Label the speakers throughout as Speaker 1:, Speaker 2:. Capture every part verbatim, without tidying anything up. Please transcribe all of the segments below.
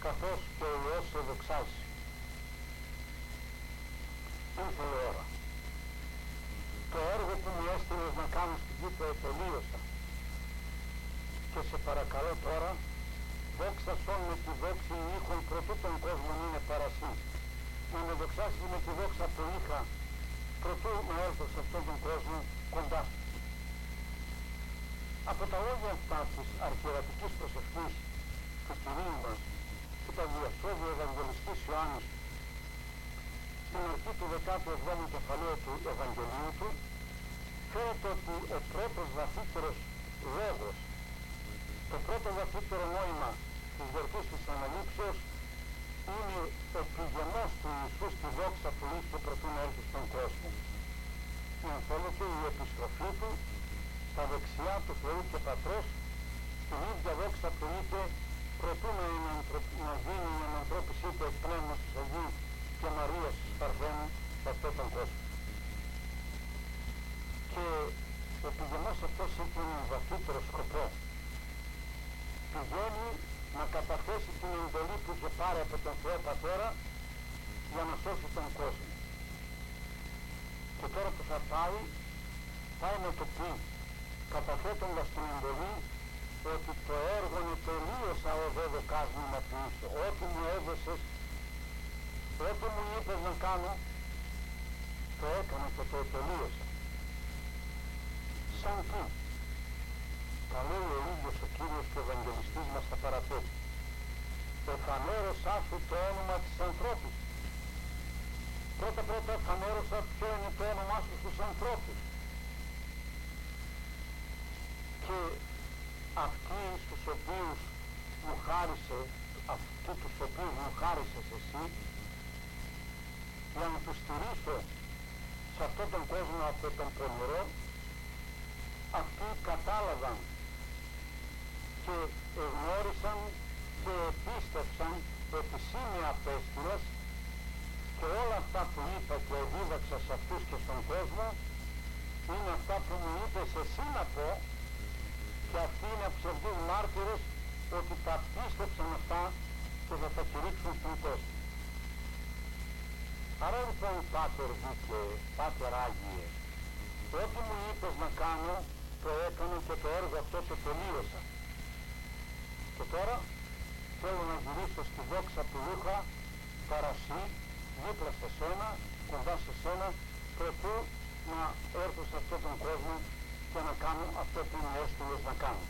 Speaker 1: καθώς και ο Υιός σε δοξάζει. Ήρθε η ώρα. Το έργο που μου έστειλες να κάνω στην γη το ετελείωσα. Και σε παρακαλώ τώρα, δόξασον με τη δόξη ήχων προτού τον κόσμο είναι παρασύ. Να με δοξάσεις με τη δόξα που είχα προτού να έρθω σε αυτόν τον κόσμο κοντά σου. Από τα λόγια αυτά της αρχιερατικής προσευχής του Κυρίου μας που τα διασώδει ο Ευαγγελιστής Ιωάννης στην αρχή του δεκάτου εβδόμου κεφαλαίου του Ευαγγελίου του, φαίνεται ότι ο πρώτος βαθύτερος λόγος, το πρώτο βαθύτερο νόημα της γιορτής της Αναλήψεως είναι ο πηγενός του Ιησού στη δόξα που είχε προτού να έρθει στον κόσμο. Αν θέλετε, η επιστροφή του στα δεξιά του Θεού και Πατρός, την ίδια δόξα που είχε προτού να, να γίνει η ανανθρώπισή του εκ πνεύματος της Αγίου και Μαρίας Παρθένου σε αυτόν τον κόσμο. Και ο πηγενός αυτός είχε έναν βαθύτερο σκοπό. Πηγαίνει να καταθέσει την εντολή που είχε πάρει από τον Θεό Πατέρα για να σώσει τον κόσμο. Και τώρα που θα πάει, πάει να το πει, καταθέτοντας την εντολή, ότι το έργο είναι τελείωσα ο δώδεκάς μου να ποιήσω. Ό,τι μου έδωσες, ό,τι μου είπες να κάνω, το έκανα και το τελείωσα. Σαν τι? Τα λέει ο ίδιος ο Κύριος και ο Ευαγγελιστής μας τα παραθέτει. Εφανέρωσά σου το όνομα της ανθρώπου. Πρώτα πρώτα εφανέρωσα ποιο είναι το όνομά σου στους ανθρώπους. Και αυτοί στους οποίους μου χάρισε, αυτοί τους οποίους μου χάρισες εσύ, για να τους στηρίσω σε αυτόν τον κόσμο από τον πονηρό, αυτοί κατάλαβαν και εγνώρισαν και επίστευσαν ότι εσύ με απέστειλες και όλα αυτά που είπα και δίδαξα σε αυτούς και στον κόσμο είναι αυτά που μου είπες εσύ να πω, και αυτοί είναι ψευδείς μάρτυρες ότι τα πίστεψαν αυτά και θα τα κηρύξουν στον κόσμο. Άρα λοιπόν, Πάτερ δίκαιε, Πάτερ Άγιε, ό,τι μου είπες να κάνω το έκανα και το έργο αυτό το τελείωσα. Και τώρα θέλω να γυρίσω στη δόξα που είχα παρασύ, δίπλα σε σένα, κοντά σε σένα, προτού να έρθω σε αυτόν τον κόσμο και να κάνω αυτό που με έστειλες να κάνω.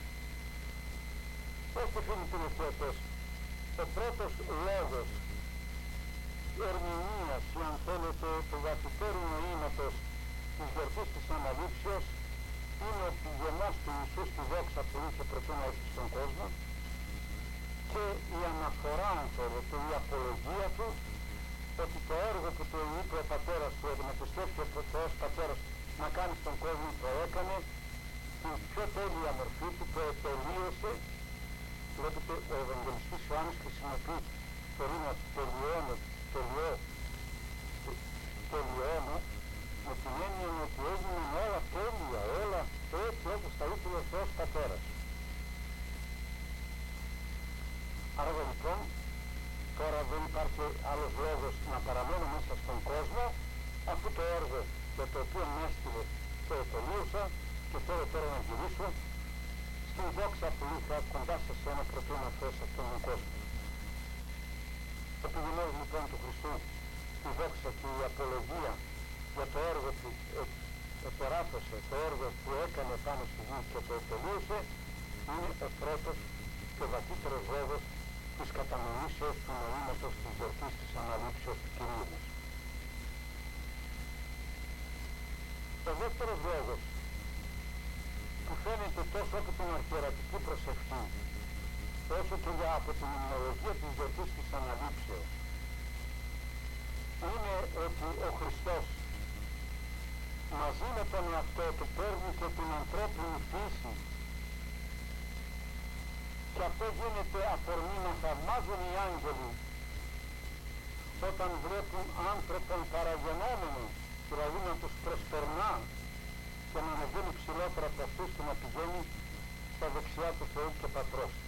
Speaker 1: Ώστε φίλοι τηλεθεατές, ο πρώτος λόγος ερμηνείας, ή αν θέλετε, του βαθυτέρου νοήματος της γιορτής της Αναλήψεως είναι ο πηγενός του Ιησού στη δόξα που είχε προτού να έρθει στον κόσμο και η αναφορά, αν θέλετε, η απολογία του ότι το έργο που του είπε ο πατέρας του, ότι να πιστεύει ο Θεός Πατέρας να κάνει στον κόσμο, το έκανε στην πιο τέλεια μορφή του, το τελείωσε. Βλέπετε, ο Ευαγγελιστής Ιωάννης χρησιμοποιεί το ρήμα τελειώνω, τελειώ, τελειώνω, με την έννοια ότι έγιναν όλα τέλεια, όλα έτσι όπως τα είπε ο Θεός Πατέρας. Άρα λοιπόν, τώρα δεν υπάρχει άλλος λόγος να παραμένω μέσα στον κόσμο, αφού το έργο για το οποίο με έστειλε το τελείωσα και θέλω τώρα να γυρίσω στην δόξα που είχα κοντά σε σένα προτού να φέρω σε αυτόν τον κόσμο. Ο πηγενός λοιπόν του Χριστού στη δόξα και η απολογία για το έργο που επεράτωσε, το έργο που έκανε πάνω στη γη και το τελείωσε, είναι ο πρώτος και βαθύτερος λόγος της κατανοήσεως του νοήματος της γιορτής της Αναλήψεως του Κυρίου μας. Ο δεύτερος λόγος που φαίνεται τόσο από την αρχιερατική προσευχή όσο και για από την υμνολογία της γιορτής της Αναλήψεως είναι ότι ο Χριστός μαζί με τον εαυτό του παίρνει και την ανθρώπινη φύση, και αυτό γίνεται αφορμή να θαυμάζουν οι άγγελοι όταν βλέπουν άνθρωπον παραγενόμενο, δηλαδή να τους προσπερνά και να ανεβαίνει ψηλότερα από αυτούς και να πηγαίνει στα δεξιά του Θεού και Πατρός.